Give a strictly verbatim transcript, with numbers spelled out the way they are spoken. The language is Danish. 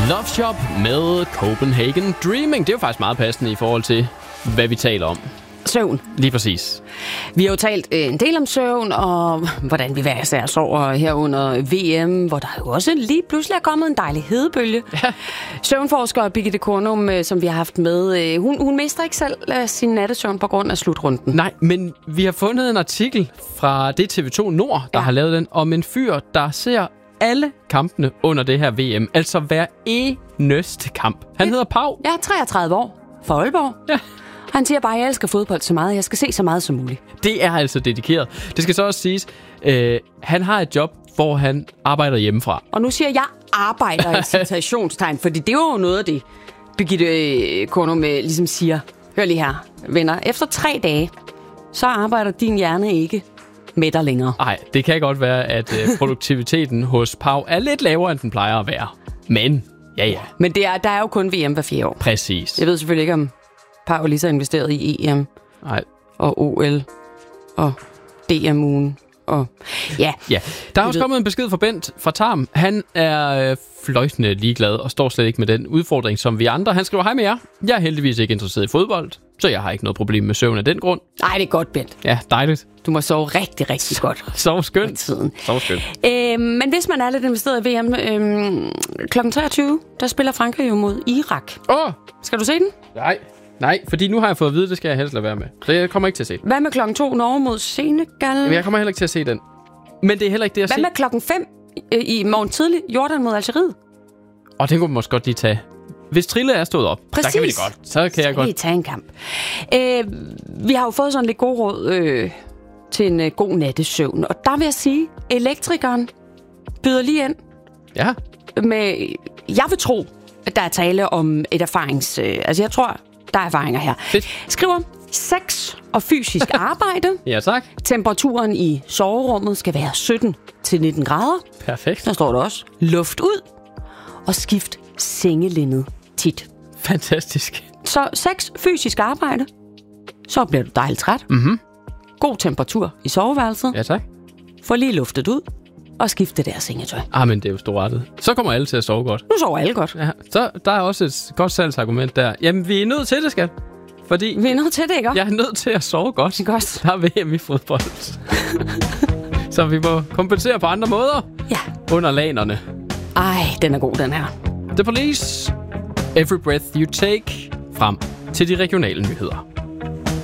Love Shop med Copenhagen Dreaming. Det er jo faktisk meget passende i forhold til, hvad vi taler om. Søvn. Lige præcis. Vi har jo talt en del om søvn, og hvordan vi hver især sover her under V M, hvor der jo også lige pludselig er kommet en dejlig hedebølge. Ja. Søvnforsker Birgitte Kornum, som vi har haft med, hun, hun mister ikke selv sin nattesøvn på grund af slutrunden. Nej, men vi har fundet en artikel fra det T V to Nord, der ja. har lavet den, om en fyr, der ser alle kampene under det her V M. Altså hver eneste kamp. Han ja. hedder Pau. Ja, treogtredive år. For Aalborg. Ja. Han siger bare, at jeg elsker fodbold så meget. Jeg skal se så meget som muligt. Det er altså dedikeret. Det skal så også siges, øh, han har et job, hvor han arbejder hjemmefra. Og nu siger jeg arbejder i citationstegn, fordi det er jo noget af det, Birgitte Kornum ligesom siger. Hør lige her, venner. Efter tre dage, så arbejder din hjerne ikke med dig længere. Nej, det kan godt være, at øh, produktiviteten hos Pau er lidt lavere, end den plejer at være. Men, ja ja. Men det er, der er jo kun V M hver fire år. Præcis. Jeg ved selvfølgelig ikke, om Pau lige så investeret i E M. Nej. Og O L. Og D M-ugen. Og ja. ja. Der er også kommet en besked fra Bent fra Tarm. Han er øh, fløjtende ligeglad og står slet ikke med den udfordring, som vi andre. Han skriver, hej med jer. Jeg er heldigvis ikke interesseret i fodbold, så jeg har ikke noget problem med søvn af den grund. Nej, det er godt, Bent. Ja, dejligt. Du må sove rigtig, rigtig godt. Sov skønt. Sov skønt. Øh, men hvis man er lidt investeret i V M, øh, klokken treogtyve, der spiller Frankrig jo mod Irak. Åh! Oh. Skal du se den? Nej. Nej, fordi nu har jeg fået at vide, det skal jeg helst lade være med. Så jeg kommer ikke til at se den. Hvad med klokken to, Norge mod Senegal? Men jeg kommer heller ikke til at se den. Men det er heller ikke det, jeg Hvad ser. med klokken fem øh, i morgen tidlig, Jordan mod Algeriet? Og den kunne man måske godt lige tage. Hvis Trille er stået op, præcis. så kan vi det godt. Så kan så jeg godt. Vi tage en kamp. Øh, vi har jo fået sådan lidt god råd øh, til en øh, god nattesøvn. Og der vil jeg sige, elektrikeren byder lige ind. Ja. Med, jeg vil tro, at der er tale om et erfarings... Øh, altså jeg tror, der er erfaringer her. Fedt. Skriver sex og fysisk arbejde. Ja, tak. Temperaturen i soverummet skal være sytten til nitten grader. Perfekt. Der står der også luft ud. Og skift sengelindet tit. Fantastisk. Så sex, fysisk arbejde. Så bliver du dejligt træt. Mhm. God temperatur i soveværelset. Ja, tak. Få lige luftet ud. Og skifte det der sengetøj. Ah, men det er jo storartet. Så kommer alle til at sove godt. Nu sover alle godt. Ja, så der er også et godt salgsargument der. Jamen, vi er nødt til det, skat. Fordi vi er nødt til det, ikke? Jeg er nødt til at sove godt. Det er godt. Der er V M i fodbold. Så vi må kompensere på andre måder. Ja. Under lanerne. Ej, den er god, den her. The Police. Every Breath You Take. Frem til de regionale nyheder.